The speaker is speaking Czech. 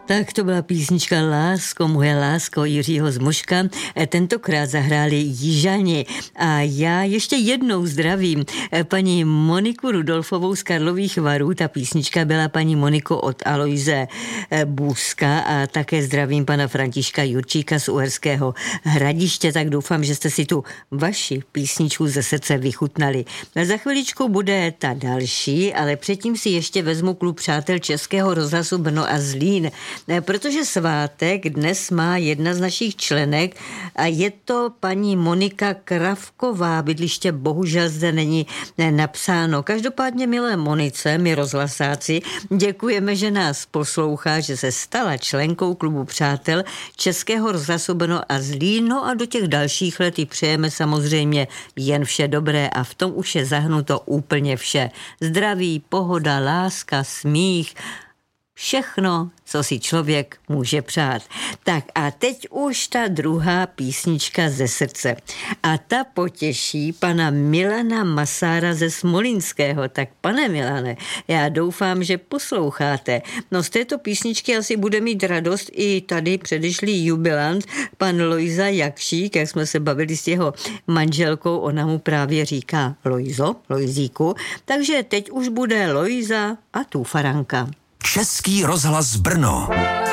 Tak to byla písnička Lásko, moje lásko Jiřího Zmoška. Tentokrát zahráli Jižani. A já ještě jednou zdravím paní Moniku Rudolfovou z Karlových Varů. Ta písnička byla paní Moniko od Aloise Bůzka a také zdravím pana Františka Jurčíka z Uherského Hradiště. Tak doufám, že jste si tu vaši písničku ze srdce vychutnali. Za chviličku bude ta další, ale předtím si ještě vezmu klub přátel Českého rozhlasu Brno a Zlín. Protože svátek dnes má jedna z našich členek a je to paní Monika Kravková. Bydliště bohužel zde není napsáno. Každopádně, milé Monice, my rozhlasáci, děkujeme, že nás poslouchá, že se stala členkou klubu přátel Českého rozhlasu Brno a Zlín. No a do těch dalších let jí přejeme samozřejmě jen vše dobré a v tom už je zahnuto úplně vše. Zdraví, pohoda, láska, smích, všechno, co si člověk může přát. Tak a teď už ta druhá písnička ze srdce. A ta potěší pana Milana Masára ze Smolínského. Tak pane Milane, já doufám, že posloucháte. No z této písničky asi bude mít radost i tady předešlý jubilant, pan Lojza Jakšík, jak jsme se bavili s jeho manželkou, ona mu právě říká Lojzíku. Takže teď už bude Lojza a Tufaranka. Český rozhlas Brno.